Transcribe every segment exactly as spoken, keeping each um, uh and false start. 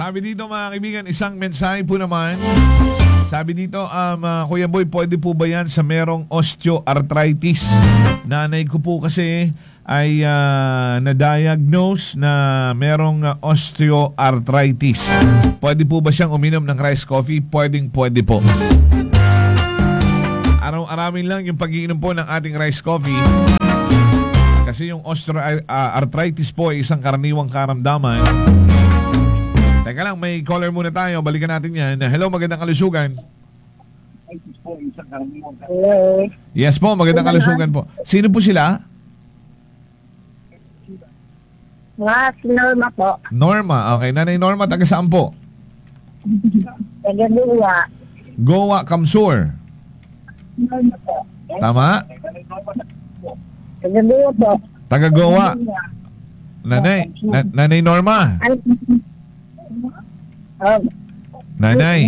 sabi dito mga kaibigan, isang mensahe po naman. Sabi dito, um, uh, Kuya Boy, pwede po ba yan sa merong osteoarthritis? Nanay ko po kasi ay uh, na-diagnose na merong uh, osteoarthritis. Pwede po ba siyang uminom ng rice coffee? Pwedeng pwede po. Araw-arawin lang yung pag-iinom po ng ating rice coffee. Kasi yung osteoarthritis po ay isang karaniwang karamdaman. Teka lang, may caller muna tayo. Balikan natin yan. Hello, magandang kalusugan. Hello. Yes po, magandang kalusugan po. Sino po sila? Nga, si Norma po. Norma. Okay, Nanay Norma, taga saan po? Taga-Duwa. Goa, Kamsur. Norma po. Tama? Taga-Duwa po. Taga Goa. Nanay, na, Nanay Norma. Oh. Nanay.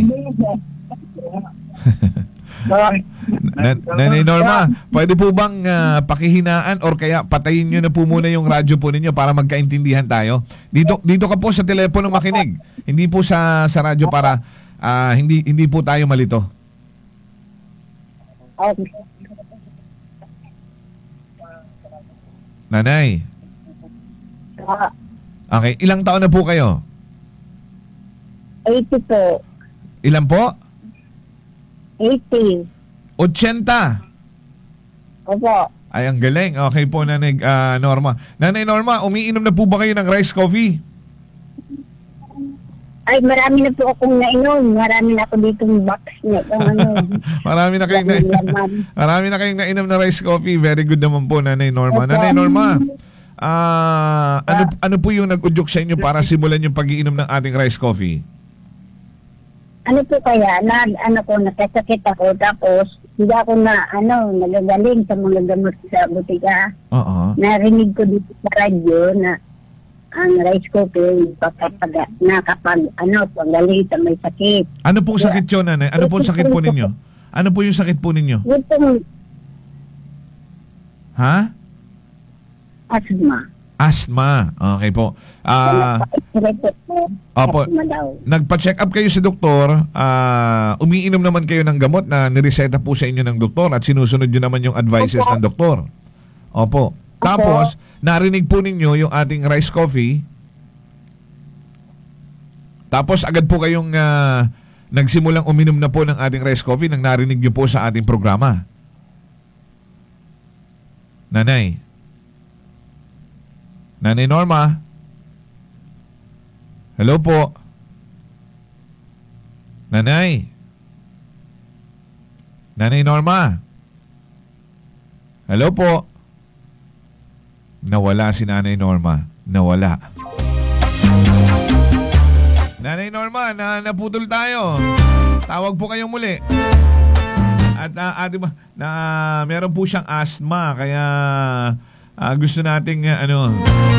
Na, Nanay Norma, pwede po bang uh, pakihinaan or kaya patayin nyo na po muna yung radyo po ninyo para magkaintindihan tayo? Dito dito ka po sa telepono makinig. Hindi po sa sa radyo para uh, hindi hindi po tayo malito. Nanay. Okay, ilang taon na po kayo? eighty po. Ilan po? eighty. eighty. Opo. Ay, ang galing. Okay po, Nanay uh, Norma. Nanay Norma, umiinom na po ba kayo ng rice coffee? Ay, marami na po akong nainom. Marami na ako ditong box niya. Ano, marami na kayong na, marami na kayong nainom na rice coffee. Very good naman po, Nanay Norma. Nanay Norma, uh, ano, ano po yung nag-udyok sa inyo para simulan yung pag-iinom ng ating rice coffee? Ano po kaya, na, ano ko, nakasakit ako, tapos hindi ako na, ano, nagagaling sa mga gamot sa butika. Oo. Narinig ko dito sa radyo na ang rice coffee, papapaga, na kapag, ano, pagaling sa may sakit. Ano pong sakit yun, Nanay? Ano pong sakit po ninyo? Ano po yung sakit po ninyo? Itong Ha? asthma. Asthma. Okay po. Ah... Opo, nagpa-check up kayo sa doktor, uh, umiinom naman kayo ng gamot na nireseta po sa inyo ng doktor at sinusunod nyo naman yung advices ng doktor. Opo. Tapos, narinig po ninyo yung ating rice coffee. Tapos, agad po kayong uh, nagsimulang uminom na po ng ating rice coffee nang narinig nyo po sa ating programa. Nanay. Nanay Norma. Hello po. Nanay. Nanay Norma. Hello po. Nawala si Nanay Norma. Nawala. Nanay Norma, na naputol tayo. Tawag po kayong muli. At uh, ate ba, na meron po siyang asthma kaya uh, gusto nating uh, ano